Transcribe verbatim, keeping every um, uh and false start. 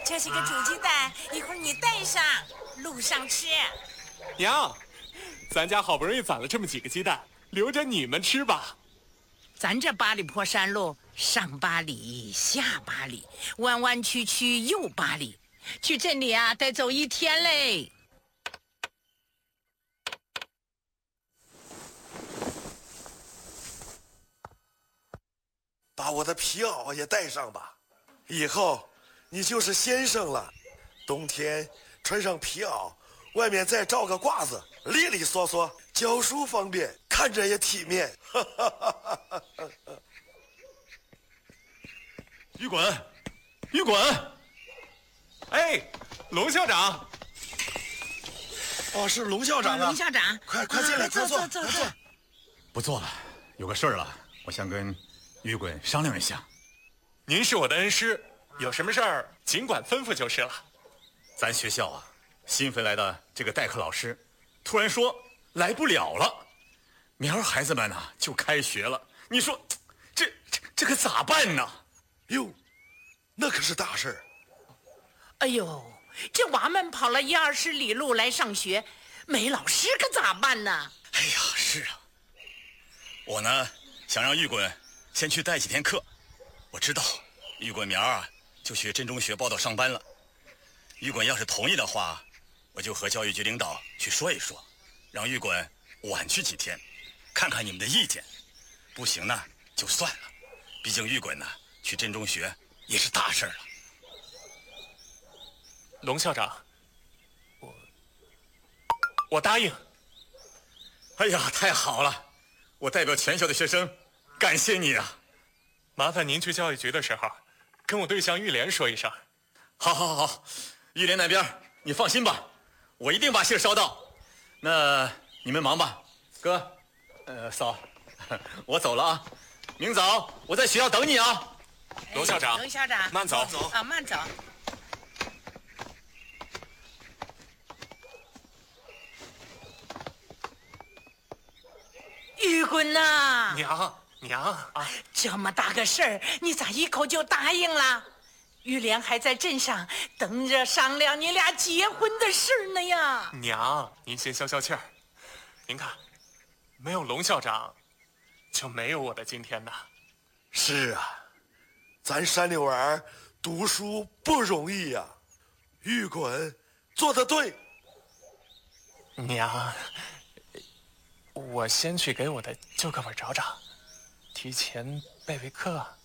这是个煮鸡蛋，一会儿你带上，路上吃。 娘，咱家好不容易攒了这么几个鸡蛋，留着你们吃吧。 咱这八里坡山路，上八里，下八里，弯弯曲曲又八里，去镇里啊得走一天嘞。 把我的皮袄也带上吧，以后你就是先生了。冬天穿上皮袄，外面再罩个褂子，利利索索，教书方便，看着也体面。 于滚，于滚！ 哎，龙校长。 哦，是龙校长啊！ 龙校长， 快快进来， 啊、坐坐坐坐坐。 不坐了，有个事儿了，我想跟于滚商量一下。 您是我的恩师，有什么事儿尽管吩咐就是了。 咱学校啊，新回来的这个代课老师，突然说来不了了，明儿孩子们呢、啊、就开学了。你说，这这这可咋办呢？ 哟，那可是大事儿。 哎呦，这娃们跑了一二十里路来上学，没老师可咋办呢？ 哎呀，是啊，我呢想让玉滚先去带几天课。我知道玉滚明儿啊就去镇中学报到上班了。玉滚要是同意的话，我就和教育局领导去说一说，让玉滚晚去几天，看看你们的意见。不行呢就算了，毕竟玉滚呢去镇中学也是大事了。 龙校长，我我答应。 哎呀，太好了！我代表全校的学生感谢你啊！ 麻烦您去教育局的时候，跟我对象玉莲说一声。 好，好，好，好，玉莲那边你放心吧，我一定把信儿捎到。那你们忙吧，哥，呃，嫂，我走了啊，明早我在学校等你啊。 龙校长， 龙校长， 慢走， 走啊，慢走。玉滚呐， 娘娘啊， 这么大个事儿，你咋一口就答应了？玉莲还在镇上等着商量你俩结婚的事呢呀。 娘，您先消消气儿。您看，没有龙校长，就没有我的今天呐。 是啊，咱山里娃儿读书不容易呀、啊。玉滚做得对。 娘，我先去给我的旧课本找找，提前备备课。